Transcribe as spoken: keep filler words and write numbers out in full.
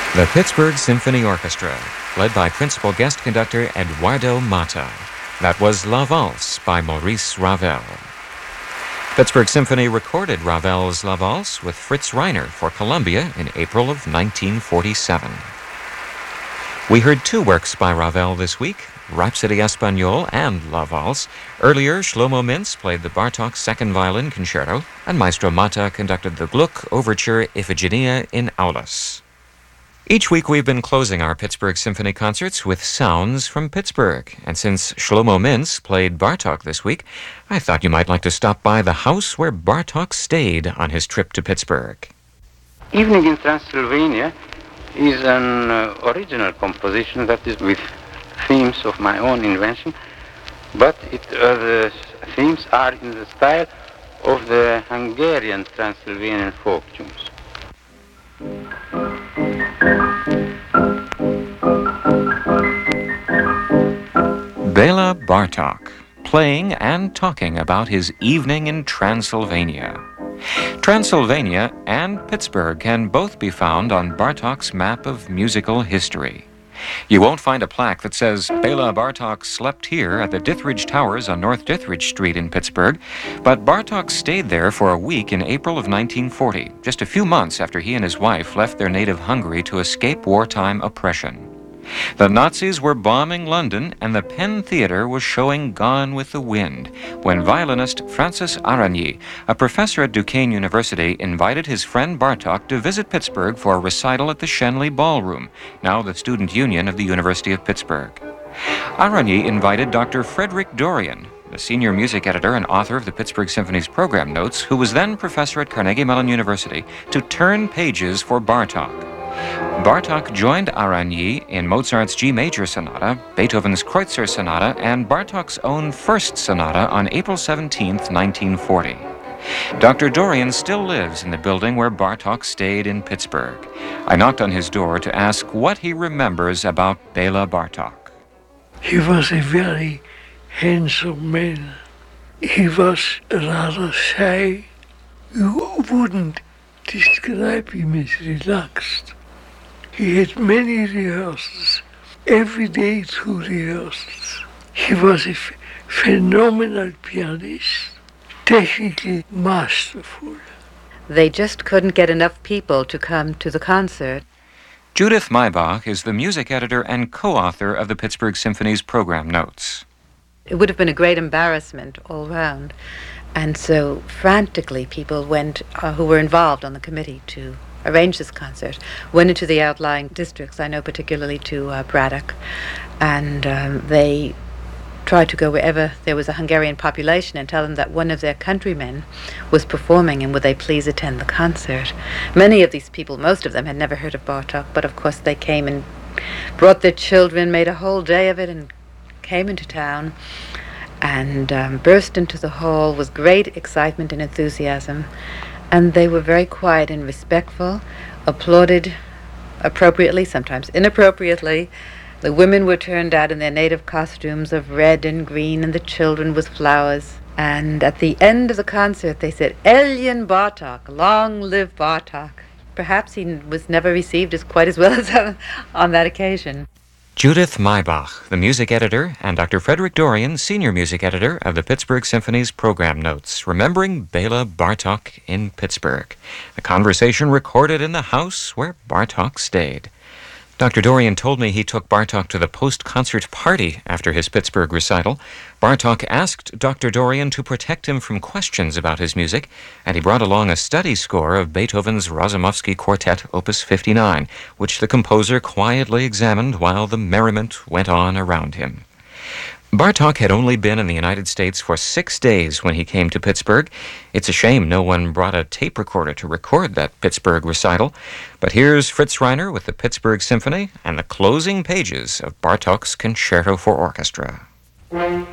The Pittsburgh Symphony Orchestra, led by principal guest conductor Eduardo Mata. That was La Valse by Maurice Ravel. Pittsburgh Symphony recorded Ravel's La Valse with Fritz Reiner for Columbia in April of nineteen forty-seven. We heard two works by Ravel this week, Rhapsody Espagnole and La Valse. Earlier, Shlomo Mintz played the Bartók Second Violin Concerto, and Maestro Mata conducted the Gluck Overture Iphigenia in Aulis. Each week we've been closing our Pittsburgh Symphony concerts with sounds from Pittsburgh. And since Shlomo Mintz played Bartók this week, I thought you might like to stop by the house where Bartók stayed on his trip to Pittsburgh. Evening in Transylvania is an uh, original composition that is with themes of my own invention, but it, uh, the themes are in the style of the Hungarian Transylvanian folk tunes. Bela Bartók, playing and talking about his evening in Transylvania. Transylvania and Pittsburgh can both be found on Bartók's map of musical history. You won't find a plaque that says Bela Bartók slept here at the Dithridge Towers on North Dithridge Street in Pittsburgh, but Bartók stayed there for a week in April of nineteen forty, just a few months after he and his wife left their native Hungary to escape wartime oppression. The Nazis were bombing London, and the Penn Theatre was showing Gone with the Wind, when violinist Francis Arany, a professor at Duquesne University, invited his friend Bartók to visit Pittsburgh for a recital at the Schenley Ballroom, now the Student Union of the University of Pittsburgh. Arany invited Doctor Frederick Dorian, the senior music editor and author of the Pittsburgh Symphony's program notes, who was then professor at Carnegie Mellon University, to turn pages for Bartók. Bartók joined Arany in Mozart's G Major Sonata, Beethoven's Kreutzer Sonata, and Bartók's own first sonata on April seventeenth, nineteen forty. Doctor Dorian still lives in the building where Bartók stayed in Pittsburgh. I knocked on his door to ask what he remembers about Bela Bartók. He was a very handsome man. He was rather shy. You wouldn't describe him as relaxed. He had many rehearsals, every day two rehearsals. He was a f- phenomenal pianist, technically masterful. They just couldn't get enough people to come to the concert. Judith Maybach is the music editor and co-author of the Pittsburgh Symphony's program notes. It would have been a great embarrassment all round. And so frantically people went, uh, who were involved on the committee to arrange this concert, went into the outlying districts, I know particularly to uh, Braddock, and um, they tried to go wherever there was a Hungarian population and tell them that one of their countrymen was performing and would they please attend the concert. Many of these people, most of them, had never heard of Bartók, but of course they came and brought their children, made a whole day of it, and came into town and um, burst into the hall with great excitement and enthusiasm. And they were very quiet and respectful, applauded appropriately, sometimes inappropriately. The women were turned out in their native costumes of red and green, and the children with flowers. And at the end of the concert, they said, "Eljen Bartók, long live Bartók." Perhaps he was never received as quite as well as on that occasion. Judith Maybach, the music editor, and Doctor Frederick Dorian, senior music editor of the Pittsburgh Symphony's program notes, remembering Bela Bartók in Pittsburgh. A conversation recorded in the house where Bartók stayed. Doctor Dorian told me he took Bartók to the post-concert party after his Pittsburgh recital. Bartók asked Doctor Dorian to protect him from questions about his music, and he brought along a study score of Beethoven's Razumovsky Quartet, Opus fifty-nine, which the composer quietly examined while the merriment went on around him. Bartók had only been in the United States for six days when he came to Pittsburgh. It's a shame no one brought a tape recorder to record that Pittsburgh recital. But here's Fritz Reiner with the Pittsburgh Symphony and the closing pages of Bartók's Concerto for Orchestra.